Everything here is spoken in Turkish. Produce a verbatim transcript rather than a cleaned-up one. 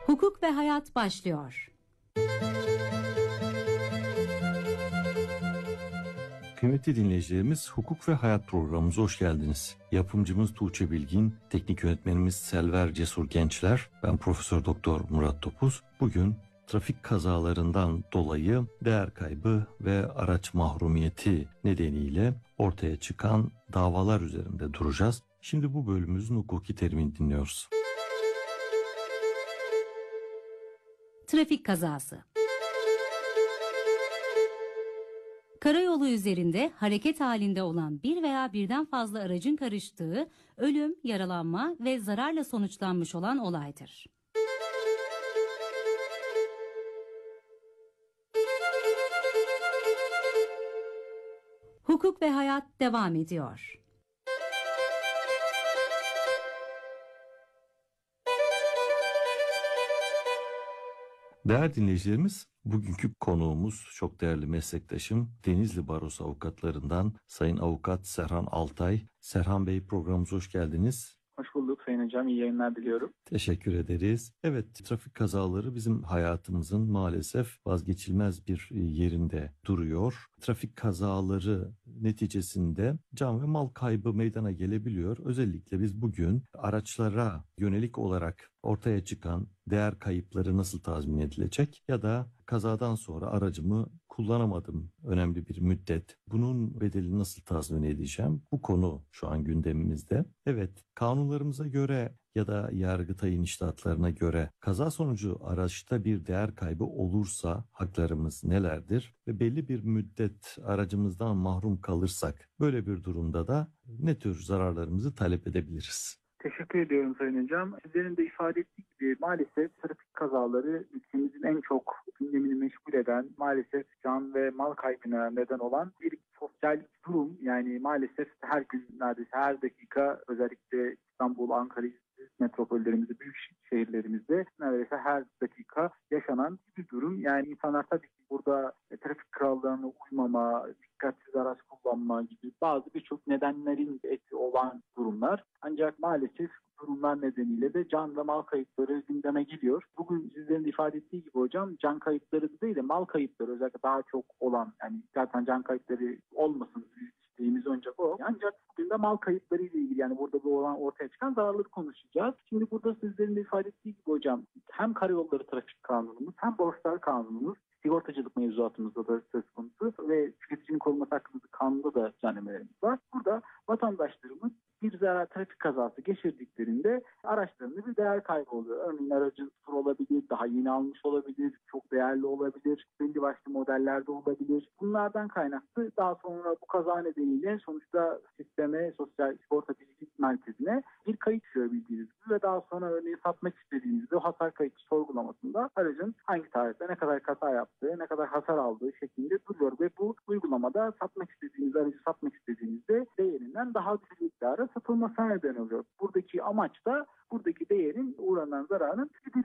Hukuk ve Hayat başlıyor. Kıymetli dinleyicilerimiz, Hukuk ve Hayat programımıza hoş geldiniz. Yapımcımız Tuğçe Bilgin, teknik yönetmenimiz Selver Cesur Gençler, ben Profesör Doktor Murat Topuz. Bugün trafik kazalarından dolayı değer kaybı ve araç mahrumiyeti nedeniyle ortaya çıkan davalar üzerinde duracağız. Şimdi bu bölümümüzün hukuki terimini dinliyoruz. Trafik kazası. Karayolu üzerinde hareket halinde olan bir veya birden fazla aracın karıştığı, ölüm, yaralanma ve zararla sonuçlanmış olan olaydır. Hukuk ve Hayat devam ediyor. Değerli dinleyicilerimiz, bugünkü konuğumuz çok değerli meslektaşım Denizli Barosu avukatlarından Sayın Avukat Serhan Altay. Serhan Bey, programımıza hoş geldiniz. Hoş bulduk Sayın Hocam. İyi yayınlar diliyorum. Teşekkür ederiz. Evet, trafik kazaları bizim hayatımızın maalesef vazgeçilmez bir yerinde duruyor. Trafik kazaları neticesinde can ve mal kaybı meydana gelebiliyor. Özellikle biz bugün araçlara yönelik olarak ortaya çıkan değer kayıpları nasıl tazmin edilecek ya da kazadan sonra aracımı kullanamadım önemli bir müddet. Bunun bedelini nasıl tazmin edeceğim? Bu konu şu an gündemimizde. Evet, kanunlarımıza göre ya da Yargıtay'ın iştahatlarına göre kaza sonucu araçta bir değer kaybı olursa haklarımız nelerdir? Ve belli bir müddet aracımızdan mahrum kalırsak böyle bir durumda da ne tür zararlarımızı talep edebiliriz? Teşekkür ediyorum Sayın Hocam. Sizlerin de ifade ettiği gibi maalesef trafik kazaları ülkemizin en çok gündemini meşgul eden, maalesef can ve mal kaybına neden olan bir sosyal durum. Yani maalesef her gün, neredeyse her dakika, özellikle İstanbul, Ankara, metropollerimizde, büyük şehirlerimizde neredeyse her dakika yaşanan bir durum. Yani insanlar tabii ki burada trafik kurallarına uymama, dikkatsiz araç kullanma gibi bazı birçok nedenlerin etkili olan durumlar. Ancak maalesef durumlar nedeniyle de can ve mal kayıpları gündeme geliyor. Bugün sizlerin ifade ettiği gibi hocam, can kayıpları değil de mal kayıpları özellikle daha çok olan, yani zaten can kayıpları olmasın isteğimiz önce o. Ancak bugün de mal kayıpları ile ilgili, yani burada bu olan ortaya çıkan zararları konuşacağız. Şimdi burada sizlerin de ifade ettiği gibi hocam, hem karayolları trafik kanunumuz hem borçlar kanunumuz, sigortacılık mevzuatımızda da söz konusu ve tüketicinin korunması hakkında kanunda da düzenlemelerimiz var. Burada vatandaşlarımız bir zarar trafik kazası geçirdiklerinde araçlarında bir değer kaybı oluyor. Örneğin aracın sıfır olabilir, daha yeni almış olabilir, çok değerli olabilir, belli başlı modellerde olabilir. Bunlardan kaynaklı daha sonra bu kaza nedeniyle sonuçta sisteme, sosyal sigorta bilgi merkezine bir kayıt düşüyor bildiğiniz gibi ve daha sonra örneğin satmak istediğinizde o hasar kayıtı sorgulamasında aracın hangi tarihte ne kadar kaza yaptığı, ne kadar hasar aldığı şeklinde duruyor ve bu uygulamada satmak istediğiniz aracı satmak istediğinizde değerinden daha düşük miktara satılmasına neden oluyor. Buradaki amaç da buradaki değerin uğranan zararın